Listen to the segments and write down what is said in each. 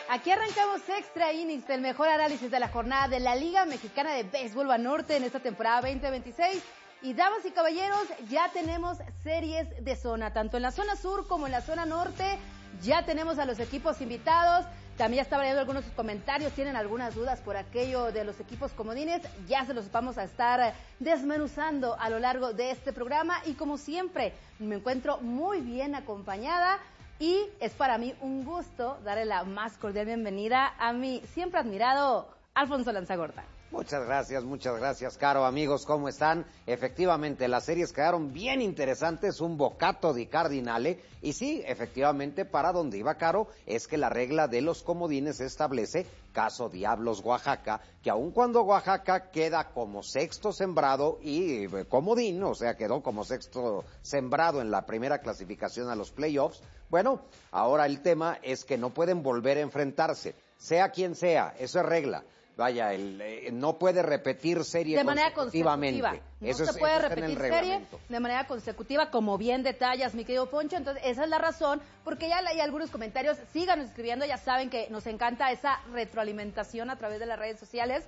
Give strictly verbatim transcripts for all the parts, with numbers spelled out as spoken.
Aquí arrancamos Extra Innings, el mejor análisis de la jornada de la Liga Mexicana de Béisbol Banorte en esta temporada veinte veintiséis. Y damas y caballeros, ya tenemos series de zona, tanto en la zona sur como en la zona norte. Ya tenemos a los equipos invitados. También ya estaban viendo algunos de sus comentarios, tienen algunas dudas por aquello de los equipos comodines. Ya se los vamos a estar desmenuzando a lo largo de este programa. Y como siempre, me encuentro muy bien acompañada. Y es para mí un gusto darle la más cordial bienvenida a mi siempre admirado Alfonso Lanzagorta. Muchas gracias, muchas gracias, Caro. Amigos, ¿cómo están? Efectivamente, las series quedaron bien interesantes, un bocato di cardinale. Y sí, efectivamente, para donde iba Caro, es que la regla de los comodines establece, caso Diablos Oaxaca, que aun cuando Oaxaca queda como sexto sembrado y eh, comodín, o sea, quedó como sexto sembrado en la primera clasificación a los playoffs, bueno, ahora el tema es que no pueden volver a enfrentarse, sea quien sea, eso es regla. Vaya, el, eh, no puede repetir serie de manera consecutivamente. consecutiva. No eso se es, puede eso repetir serie de manera consecutiva, como bien detallas, mi querido Poncho. Entonces, esa es la razón, porque ya hay algunos comentarios. Síganos escribiendo, ya saben que nos encanta esa retroalimentación a través de las redes sociales.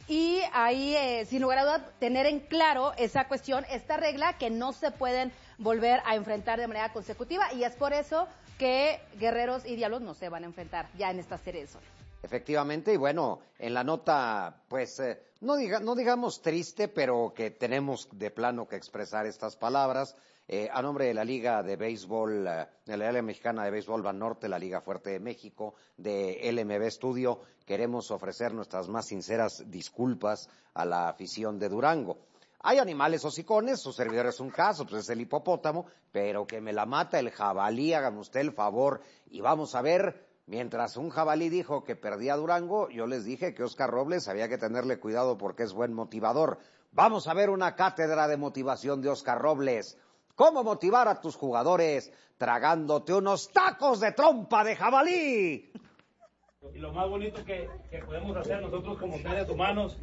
Y ahí, eh, sin lugar a dudas, tener en claro esa cuestión, esta regla, que no se pueden volver a enfrentar de manera consecutiva. Y es por eso que Guerreros y Diablos no se van a enfrentar ya en esta serie de zona. Efectivamente, y bueno, en la nota, pues, eh, no, diga, no digamos triste, pero que tenemos de plano que expresar estas palabras, eh, a nombre de la Liga de Béisbol, eh, de la Liga Mexicana de Béisbol Banorte, la Liga Fuerte de México, de L M B Studio, queremos ofrecer nuestras más sinceras disculpas a la afición de Durango. Hay animales hocicones, su servidor es un caso, pues es el hipopótamo, pero que me la mata el jabalí, hágame usted el favor, y vamos a ver. Mientras un jabalí dijo que perdía Durango, yo les dije que Oscar Robles había que tenerle cuidado porque es buen motivador. Vamos a ver una cátedra de motivación de Oscar Robles. ¿Cómo motivar a tus jugadores tragándote unos tacos de trompa de jabalí? Y lo más bonito que, que podemos hacer nosotros como seres humanos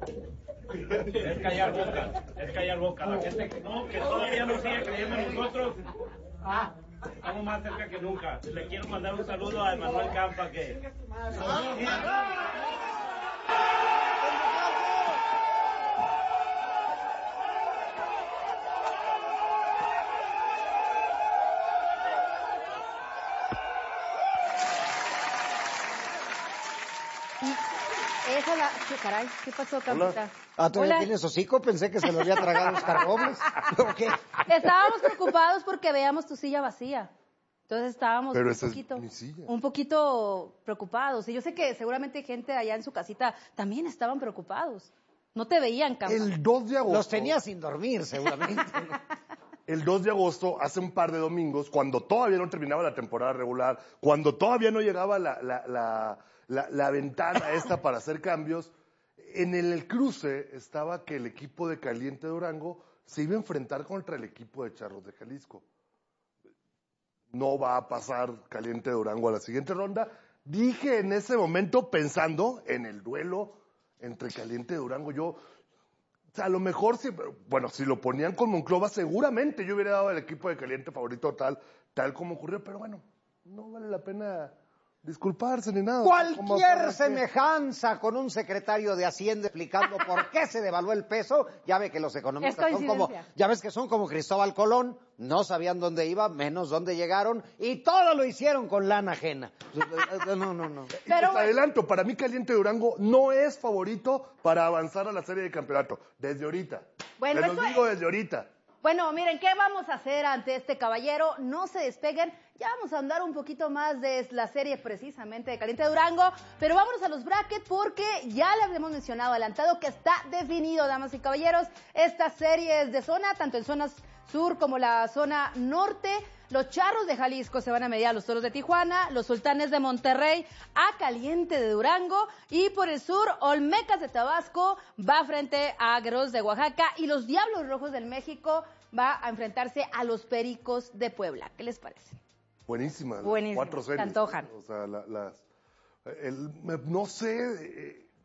es callar boca, es callar boca. La gente que no, que todavía no sigue creyendo en nosotros, ah, estamos más cerca que nunca. Le quiero mandar un saludo a Emanuel Campa que... Esa la... ¿Qué caray? ¿Qué pasó, Campita? Ah, ¿todavía tienes hocico? Pensé que se lo había tragado Oscar Robles. ¿Qué? Estábamos preocupados porque veíamos tu silla vacía. Entonces estábamos Pero un esa poquito, es mi silla. un poquito preocupados. Y yo sé que seguramente gente allá en su casita también estaban preocupados. No te veían, Campa. El dos de agosto. Los tenía sin dormir, seguramente. El dos de agosto, hace un par de domingos, cuando todavía no terminaba la temporada regular, cuando todavía no llegaba la, la, la, la, la ventana esta para hacer cambios, en el cruce estaba que el equipo de Caliente Durango se iba a enfrentar contra el equipo de Charros de Jalisco. No va a pasar Caliente Durango a la siguiente ronda. Dije en ese momento, pensando en el duelo entre Caliente Durango, yo, o sea, a lo mejor, si, bueno, si lo ponían con Monclova, seguramente yo hubiera dado al equipo de Caliente favorito tal, tal como ocurrió, pero bueno, no vale la pena disculparse ni nada. Cualquier semejanza con un secretario de Hacienda explicando por qué se devaluó el peso, ya ve que los economistas son como, ya ves que son como Cristóbal Colón, no sabían dónde iba, menos dónde llegaron, y todo lo hicieron con lana ajena. No, no, no. Pero les adelanto, para mí Caliente Durango no es favorito para avanzar a la serie de campeonato, desde ahorita. Bueno, Les lo digo desde ahorita. Bueno, miren, ¿qué vamos a hacer ante este caballero? No se despeguen, ya vamos a andar un poquito más de la serie precisamente de Caliente Durango, pero vámonos a los brackets porque ya le habíamos mencionado adelantado que está definido, damas y caballeros, estas series de zona, tanto en zonas sur como la zona norte. Los Charros de Jalisco se van a medir a los Toros de Tijuana, los Sultanes de Monterrey a Caliente de Durango, y por el sur, Olmecas de Tabasco va frente a Guerreros de Oaxaca, y los Diablos Rojos del México va a enfrentarse a los Pericos de Puebla. ¿Qué les parece? Buenísima. Buenísima. Cuatro series. Se antojan. O sea, la, las, el, no sé, eh,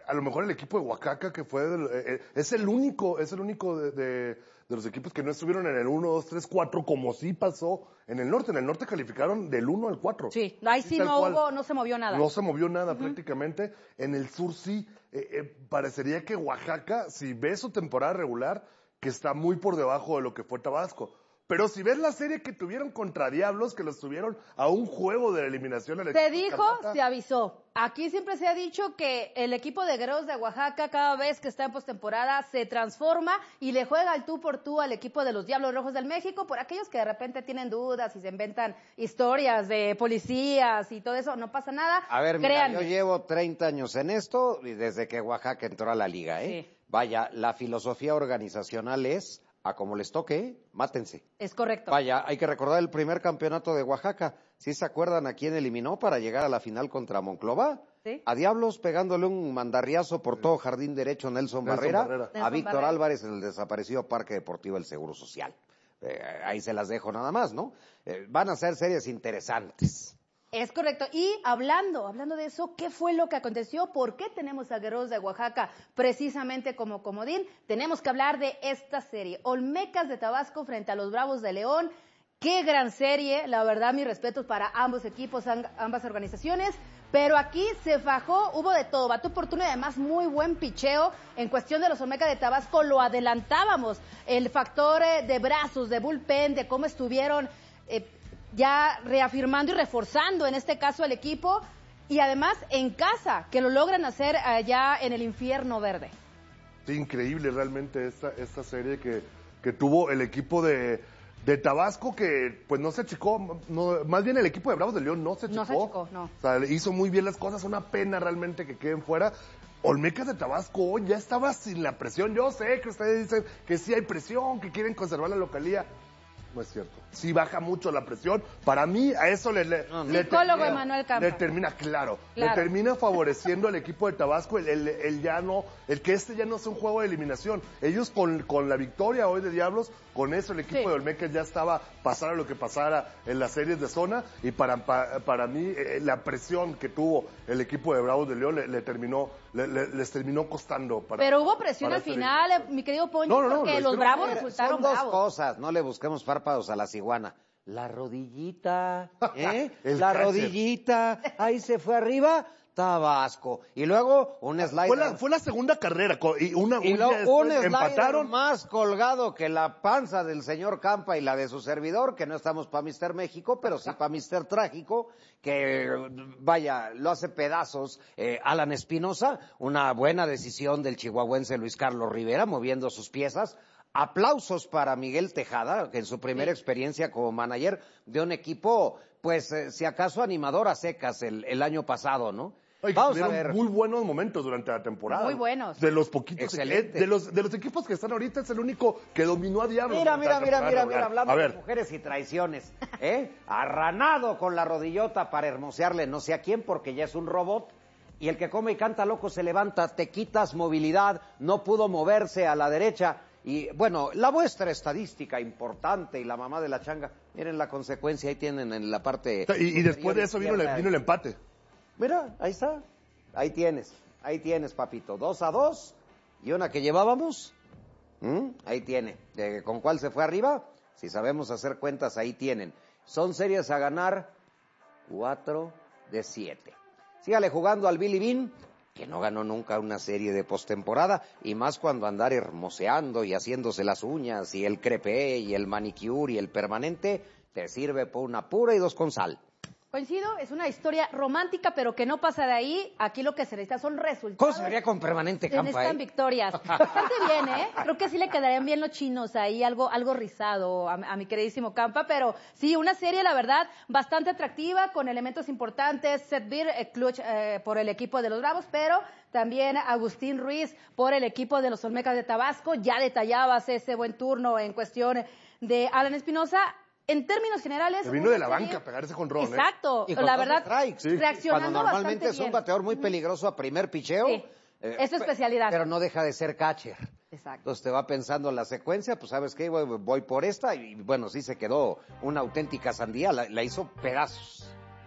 a lo mejor el equipo de Oaxaca, que fue, del, eh, es el único, es el único de, de, de los equipos que no estuvieron en el uno, dos, tres, cuatro, como sí pasó en el norte. En el norte calificaron del uno al cuatro. Sí, ahí sí, sí no cual. hubo, no se movió nada. No se movió nada uh-huh. prácticamente. En el sur sí, eh, eh, parecería que Oaxaca, si ves su temporada regular, que está muy por debajo de lo que fue Tabasco. Pero si ves la serie que tuvieron contra Diablos, que los tuvieron a un juego de eliminación... Al se dijo, Carnata. Se avisó. Aquí siempre se ha dicho que el equipo de Guerreros de Oaxaca, cada vez que está en postemporada, se transforma y le juega el tú por tú al equipo de los Diablos Rojos del México. Por aquellos que de repente tienen dudas y se inventan historias de policías y todo eso, no pasa nada. A ver, mira, yo llevo treinta años en esto y desde que Oaxaca entró a la liga, ¿eh? Sí. Vaya, la filosofía organizacional es... a como les toque, mátense. Es correcto. Vaya, hay que recordar el primer campeonato de Oaxaca. ¿Sí se acuerdan a quién eliminó para llegar a la final contra Monclova? Sí. A Diablos pegándole un mandarriazo por todo jardín derecho Nelson, Nelson Barrera, Barrera. Nelson a Víctor Barrera. Álvarez en el desaparecido Parque Deportivo El Seguro Social. Eh, ahí se las dejo nada más, ¿no? Eh, van a ser series interesantes. Es correcto. Y hablando, hablando de eso, ¿qué fue lo que aconteció? ¿Por qué tenemos a Guerreros de Oaxaca precisamente como comodín? Tenemos que hablar de esta serie. Olmecas de Tabasco frente a los Bravos de León. Qué gran serie. La verdad, mis respetos para ambos equipos, ambas organizaciones. Pero aquí se fajó, hubo de todo, batú por turno y además muy buen picheo. En cuestión de los Olmecas de Tabasco lo adelantábamos. El factor de brazos, de bullpen, de cómo estuvieron... Eh, ya reafirmando y reforzando en este caso el equipo y además en casa, que lo logran hacer allá en el infierno verde. Sí, increíble realmente esta, esta serie que, que tuvo el equipo de, de Tabasco, que pues no se achicó, no, más bien el equipo de Bravos de León no se achicó. No se achicó, no. O sea, hizo muy bien las cosas, una pena realmente que queden fuera. Olmecas de Tabasco ya estaba sin la presión. Yo sé que ustedes dicen que sí hay presión, que quieren conservar la localía. No es cierto. Sí baja mucho la presión. Para mí, a eso le, le, no, no. le, termina, Emanuel Campa. le termina, claro, claro, le termina favoreciendo al equipo de Tabasco el, el, el ya no, el que este ya no es un juego de eliminación. Ellos con, con la victoria hoy de Diablos, con eso el equipo sí. de Olmecas ya estaba, pasara lo que pasara en las series de zona, y para, para, para mí eh, la presión que tuvo el equipo de Bravos de León le, le terminó, le, le, les terminó costando. Para, Pero hubo presión al final, eh, mi querido Poncho, no, no, no, porque los Bravos resultaron son dos bravos. cosas, no le busquemos párpados a la ciguana. La rodillita, ¿eh? catcher. La rodillita, ahí se fue arriba, Tabasco. Y luego un slider. Fue la, fue la segunda carrera, y una y un, luego, un empataron. Más colgado que la panza del señor Campa y la de su servidor, que no estamos para mister México, pero sí para mister Trágico, que vaya, lo hace pedazos eh, Alan Espinosa, una buena decisión del chihuahuense Luis Carlos Rivera, moviendo sus piezas. Aplausos para Miguel Tejada, que en su primera sí. experiencia como manager de un equipo, pues, eh, si acaso animador a secas el, el año pasado, ¿no? Oye, Vamos a ver. Muy buenos momentos durante la temporada. Muy buenos. De los poquitos. Excelente. De los, de los equipos que están ahorita es el único que dominó a Diablos. Mira, mira, mira, mira, mira, hablando a de ver. mujeres y traiciones, ¿eh? Arranado con la rodillota para hermosearle no sé a quién, porque ya es un robot. Y el que come y canta loco se levanta, te quitas movilidad, no pudo moverse a la derecha. Y bueno, la vuestra estadística importante y la mamá de la changa, miren la consecuencia, ahí tienen en la parte... Y, y después de eso vino el, vino el empate. Mira, ahí está, ahí tienes, ahí tienes, papito, dos a dos, y una que llevábamos, ¿Mm? ahí tiene. ¿De ¿Con cuál se fue arriba? Si sabemos hacer cuentas, ahí tienen. Son series a ganar, cuatro de siete. Sígale jugando al Billy Bean, que no ganó nunca una serie de postemporada, y más cuando andar hermoseando y haciéndose las uñas, y el crepé, y el manicure, y el permanente, te sirve por una pura y dos con sal. Coincido, es una historia romántica, pero que no pasa de ahí. Aquí lo que se necesita son resultados. ¿Cómo se vería con permanente, Campa? Se necesitan eh? victorias. Bastante bien, ¿eh? Creo que sí le quedarían bien los chinos ahí, algo, algo rizado a, a mi queridísimo Campa, pero sí, una serie, la verdad, bastante atractiva, con elementos importantes. Seth Beer, eh, clutch eh, por el equipo de los Bravos, pero también Agustín Ruiz por el equipo de los Olmecas de Tabasco. Ya detallabas ese buen turno en cuestión de Alan Espinosa. En términos generales... Se vino de la banca a pegarse con Ron, Exacto, ¿eh? Y con la verdad, strikes, sí. reaccionando Cuando normalmente bastante es un bateador muy peligroso a primer picheo. Sí. Eh, es su especialidad. Pero no deja de ser catcher. Exacto. Entonces te va pensando la secuencia, pues sabes qué, voy, voy por esta, y bueno, sí se quedó una auténtica sandía, la, la hizo pedazos.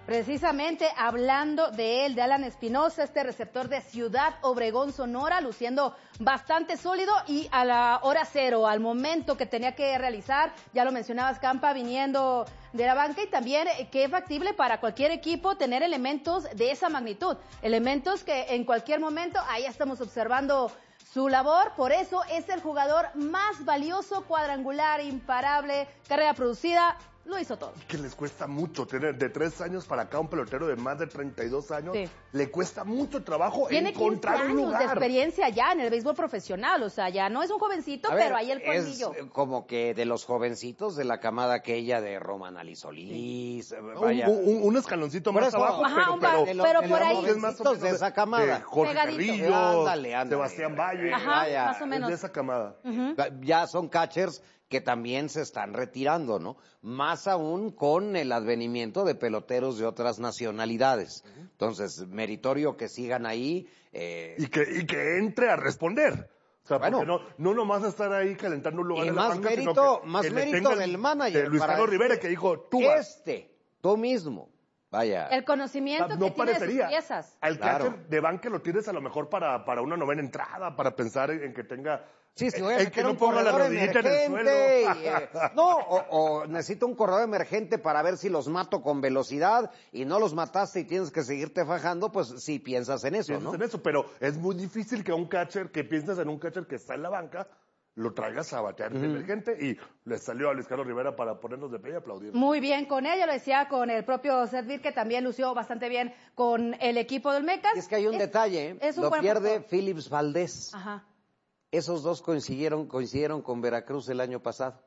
Precisamente hablando de él, de Alan Espinosa, este receptor de Ciudad Obregón, Sonora, luciendo bastante sólido y a la hora cero, al momento que tenía que realizar, ya lo mencionabas, Campa, viniendo de la banca, y también que es factible para cualquier equipo tener elementos de esa magnitud, elementos que en cualquier momento, ahí estamos observando su labor, por eso es el jugador más valioso, cuadrangular, imparable, carrera producida, lo hizo todo. Que les cuesta mucho tener de tres años para acá un pelotero de más de treinta y dos años, sí. le cuesta mucho trabajo Tiene encontrar un lugar. de experiencia ya en el béisbol profesional, o sea, ya no es un jovencito, ver, pero ahí el colmillo. Es como que de los jovencitos de la camada aquella de Roman Alisolís, vaya. Un, un, un escaloncito Por más eso, abajo, ajá, pero, un pero, pa- pero por ahí. es más o menos de esa camada. de Jorge Pegadito. Carrillo, Ándale, ándale. Sebastián Valle, Ajá, vaya, más o es menos. de esa camada. Uh-huh. Ya son catchers que también se están retirando, ¿no? Más aún con el advenimiento de peloteros de otras nacionalidades. Entonces, meritorio que sigan ahí. Eh... Y, que, y que entre a responder. O sea, Bueno. porque no, no nomás estar ahí calentando un lugar Y en la más banca, mérito, sino que, más que le mérito tengan del manager. de Luis para Carlos Rivera, decir, que dijo, tú vas. Este, tú mismo. Vaya. El conocimiento no que tiene de parecería. sus piezas. Al Claro. catcher de banca lo tienes a lo mejor para, para una novena entrada, para pensar en, en que tenga... Sí, si voy a en meter que no un ponga la corredor rodillita en el emergente, suelo. y, eh, no, o, o necesito un corredor emergente para ver si los mato con velocidad y no los mataste y tienes que seguirte fajando, pues sí piensas en eso, Piensas ¿no? en eso, pero es muy difícil que a un catcher, que piensas en un catcher que está en la banca, lo traigas a batear de emergente, y le salió a Luis Carlos Rivera para ponernos de pie y aplaudir. Muy bien con ella, lo decía con el propio Seth Beer, que también lució bastante bien con el equipo del Mecas. Y es que hay un Es- detalle, es un lo buen pierde jugador. Phillips Valdés. Ajá. Esos dos coincidieron, coincidieron con Veracruz el año pasado.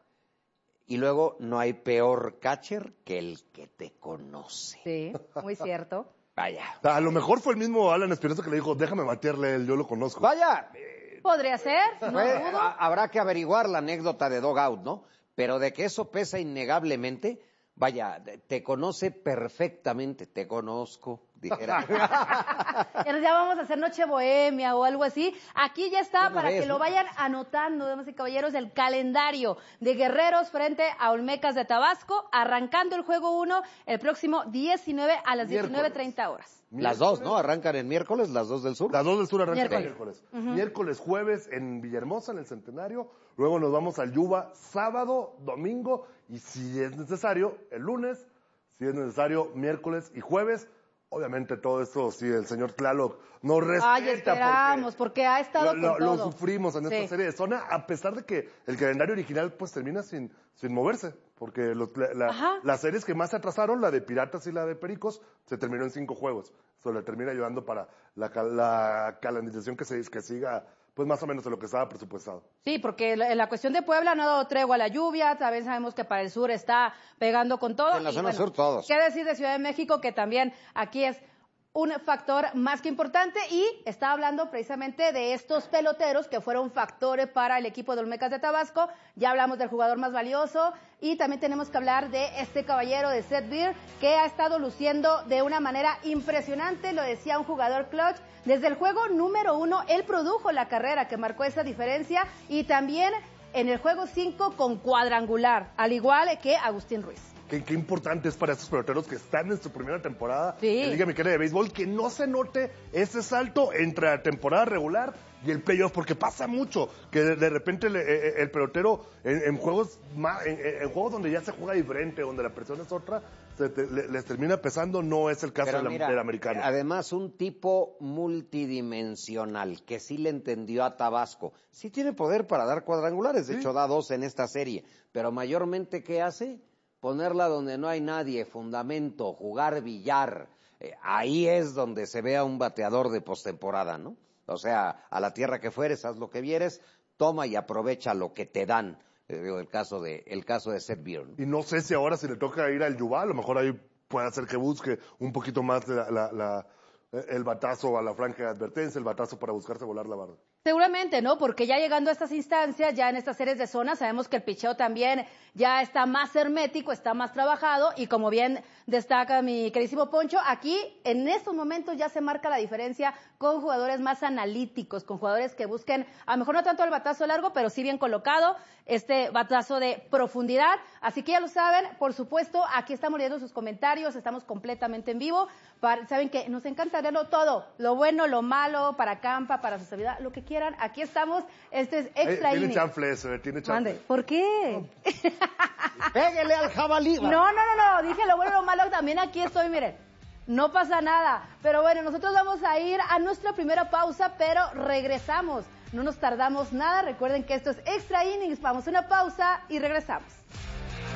Y luego no hay peor catcher que el que te conoce. Sí, muy cierto. Vaya. A lo mejor fue el mismo Alan Espinosa que le dijo, déjame batearle él, yo lo conozco. Vaya. Podría ser, no Fue- dudo. a- habrá que averiguar la anécdota de Dog Out, ¿no? Pero de que eso pesa innegablemente, vaya, de- te conoce perfectamente, te conozco, dijera. Ya nos- ya vamos a hacer noche bohemia o algo así. Aquí ya está, Una para vez, que lo ¿no? vayan anotando, damas y caballeros, el calendario de Guerreros frente a Olmecas de Tabasco, arrancando el juego uno el próximo diecinueve a las diecinueve treinta horas. Las dos, ¿no? Arrancan el miércoles, las dos del sur. Las dos del sur arrancan el Miércoles. miércoles. Miércoles, jueves en Villahermosa, en el Centenario. Luego nos vamos al Yuba sábado, domingo y si es necesario, el lunes. Si es necesario, miércoles y jueves. Obviamente todo esto, si el señor Tlaloc no respeta. Ay, esperamos, porque ha estado lo, con lo- lo todo. sufrimos en esta Sí. serie de zona, a pesar de que el calendario original pues termina sin, sin moverse. Porque los- la- la- Ajá. las series que más se atrasaron, la de Piratas y la de Pericos, se terminó en cinco juegos. Eso le termina ayudando para la, cal- la calendarización que, se, que siga pues más o menos de lo que estaba presupuestado. Sí, porque la, la cuestión de Puebla no ha dado tregua a la lluvia, también sabemos que para el sur está pegando con todo. En la y zona sur todos. ¿Qué decir de Ciudad de México? Que también aquí es un factor más que importante, y está hablando precisamente de estos peloteros que fueron factores para el equipo de Olmecas de Tabasco. Ya hablamos del jugador más valioso y también tenemos que hablar de este caballero de Seth Beer, que ha estado luciendo de una manera impresionante, lo decía un jugador clutch. Desde el juego número uno, él produjo la carrera que marcó esa diferencia, y también en el juego cinco con cuadrangular, al igual que Agustín Ruiz. Qué, qué importante es para estos peloteros que están en su primera temporada Sí. en Liga Mexicana de Béisbol, que no se note ese salto entre la temporada regular y el playoff, porque pasa mucho que de, de repente le- eh, el pelotero en, en juegos más, en, en juegos donde ya se juega diferente, donde la presión es otra, se te- le- les termina pesando. No es el caso Pero del, mira, del americano. además un tipo multidimensional que sí le entendió a Tabasco. Sí tiene poder para dar cuadrangulares, de Sí. hecho da dos en esta serie, pero mayormente ¿qué hace? Ponerla donde no hay nadie, fundamento, jugar billar. Eh, ahí es donde se ve a un bateador de postemporada, ¿no? O sea, a la tierra que fueres, haz lo que vieres, toma y aprovecha lo que te dan. Eh, digo, el caso de el caso de Seth Beer, ¿no? Y no sé si ahora si le toca ir al Yuval, a lo mejor ahí puede hacer que busque un poquito más la, la- la- el batazo a la franja de advertencia, el batazo para buscarse volar la barda. Seguramente, ¿no? Porque ya llegando a estas instancias, ya en estas series de zona, sabemos que el picheo también ya está más hermético, está más trabajado y como bien destaca mi queridísimo Poncho, aquí en estos momentos ya se marca la diferencia con jugadores más analíticos, con jugadores que busquen, a lo mejor no tanto el batazo largo, pero sí bien colocado, este batazo de profundidad. Así que ya lo saben, por supuesto, aquí estamos leyendo sus comentarios, estamos completamente en vivo. Para, saben que nos encanta verlo todo, lo bueno, lo malo, para Campa, para su seguridad, lo que quieran. Aquí estamos, este es Extra Tiene Innings. chanfle eso, eh, tiene chanfle. Mande, ¿por qué? Pégale al jabalí. No, no, no, no, dije lo bueno y lo malo, también aquí estoy, miren. No pasa nada. Pero bueno, nosotros vamos a ir a nuestra primera pausa, pero regresamos. No nos tardamos nada. Recuerden que esto es Extra Innings. Vamos a una pausa y regresamos.